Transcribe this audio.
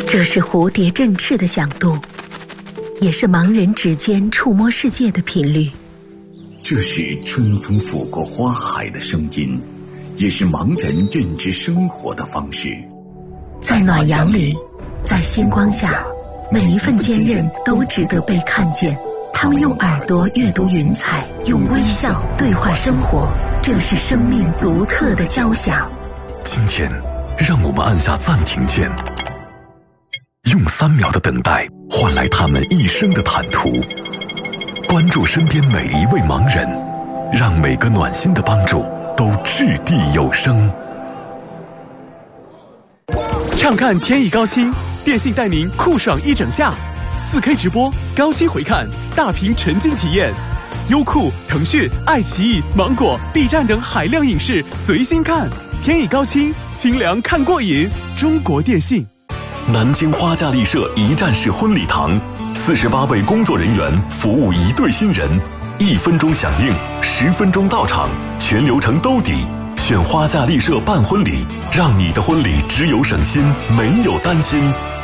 这是蝴蝶振翅的响度，也是盲人指尖触摸世界的频率。 这是春风拂过花海的声音，也是盲人认知生活的方式。 在暖阳里，在星光下，每一份坚韧都值得被看见。他们用耳朵阅读云彩，用微笑对话生活，这是生命独特的交响。 今天，让我们按下暂停键，用3秒的等待换来他们一生的坦途。关注身边每一位盲人，让每个暖心的帮助都掷地有声。 畅看天意高清，电信带您酷爽一整夏，4K 直播，高清回看，大屏沉浸体验，优酷、腾讯、爱奇艺、芒果、B 站等海量影视随心看，天意高清，清凉看过瘾。中国电信。 南京花架丽舍一站式婚礼堂，48位工作人员服务1对新人，1分钟响应，10分钟到场，全流程兜底。选花架丽舍办婚礼，让你的婚礼只有省心，没有担心。